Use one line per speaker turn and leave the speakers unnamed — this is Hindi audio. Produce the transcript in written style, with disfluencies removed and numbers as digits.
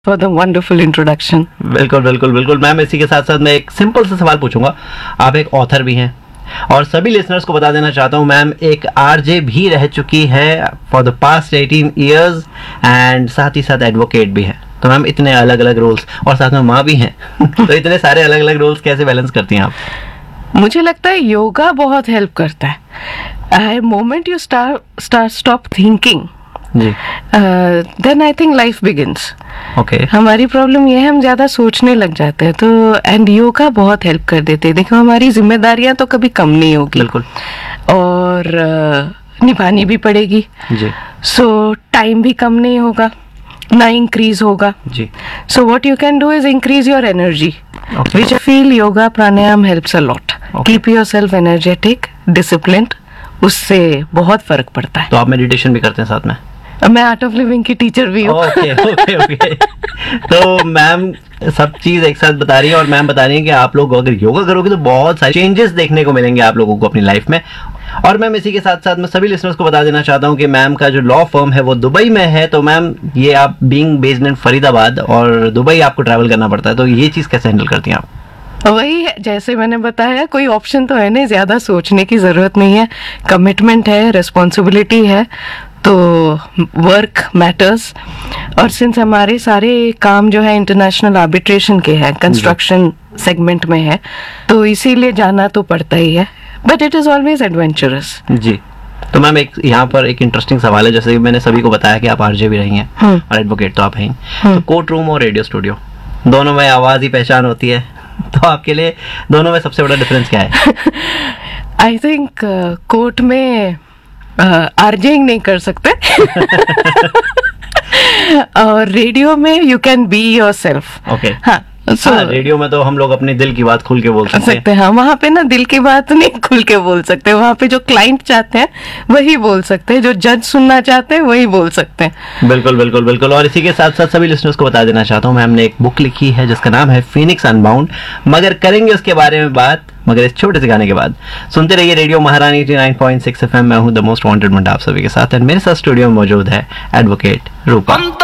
For the wonderful introduction.
बिल्कुल बिल्कुल बिल्कुल मैम, इसी के साथ साथ मैं एक सिंपल सा सवाल पूछूंगा। आप एक ऑथर भी हैं और सभी लिसनर्स को बता देना चाहता हूँ मैम एक आरजे भी रह चुकी है for the past 18 years and साथ ही साथ एडवोकेट भी है। तो मैम इतने अलग अलग रोल्स और साथ में माँ भी हैं तो इतने सारे अलग अलग रोल्स कैसे बैलेंस करती हैं आप?
मुझे लगता है योगा बहुत हेल्प करता है। Moment you stop thinking
ji
then I think life begins.
Okay
हमारी प्रॉब्लम ये है हम ज्यादा सोचने लग जाते हैं, तो एंड योगा बहुत हेल्प कर देते हैं। देखो हमारी जिम्मेदारियां तो कभी कम नहीं होगी,
बिल्कुल,
और निभानी भी पड़ेगी।
जी
सो टाइम भी कम नहीं होगा ना इंक्रीज होगा।
जी
so what you can do is increase your energy,
Okay.
which I feel yoga pranayam helps a lot.
Okay.
Keep yourself energetic, disciplined. उससे बहुत फर्क पड़ता है।
तो आप मेडिटेशन भी करते हैं साथ में?
मैं आर्ट ऑफ लिविंग की टीचर भी हूँ।
ओके ओके ओके तो मैम सब चीज एक साथ बता रही है और मैम बता रही है कि आप लोग अगर योगा करोगे तो बहुत सारे चेंजेस देखने को मिलेंगे आप लोगों को अपनी लाइफ में। और मैम इसी के साथ साथ मैं सभी लिसनर्स को बता देना चाहता हूँ कि मैम का जो लॉ फर्म है वो दुबई में है। तो मैम ये आप बीइंग बेस्ड इन फरीदाबाद और दुबई आपको ट्रैवल करना पड़ता है, तो ये चीज कैसे हैंडल करती हैं आप?
वही है, जैसे मैंने बताया कोई ऑप्शन तो है नहीं, ज्यादा सोचने की जरूरत नहीं है। कमिटमेंट है, रिस्पॉन्सिबिलिटी है, तो वर्क मैटर्स। और सिंस हमारे सारे काम जो है इंटरनेशनल आर्बिट्रेशन के हैं, कंस्ट्रक्शन सेगमेंट में है, तो इसीलिए जाना तो पड़ता ही है, but it is always adventurous.
जी तो मैम एक यहाँ पर एक इंटरेस्टिंग सवाल है, जैसे कि मैंने सभी को बताया कि आप आरजे भी रही हैं और एडवोकेट तो आप हैं, तो कोर्ट रूम और रेडियो स्टूडियो दोनों में आवाज ही पहचान होती है, तो आपके लिए दोनों में सबसे बड़ा डिफरेंस क्या है?
आई थिंक कोर्ट में आर्जिंग नहीं कर सकते और रेडियो में you can be yourself.
Okay
हाँ,
रेडियो में तो हम लोग अपने दिल की बात खुल के बोल सकते हैं।
हाँ, वहाँ पे ना दिल की बात नहीं खुल के बोल सकते, वहाँ पे जो क्लाइंट चाहते हैं वही बोल सकते हैं, जो जज सुनना चाहते हैं वही बोल सकते हैं।
बिल्कुल बिल्कुल बिल्कुल। और इसी के साथ साथ सभी लिसनर्स को बता देना चाहता हूँ मैम ने एक बुक लिखी है जिसका नाम है फीनिक्स अनबाउंड, मगर करेंगे उसके बारे में बात मगर इस छोटे से गाने के बाद। सुनते रहिए रेडियो महारानी 89.6 FM। मैं हूँ द मोस्ट वांटेड मंडा आप सभी के साथ, एंड मेरे साथ स्टूडियो में मौजूद है एडवोकेट रूपा।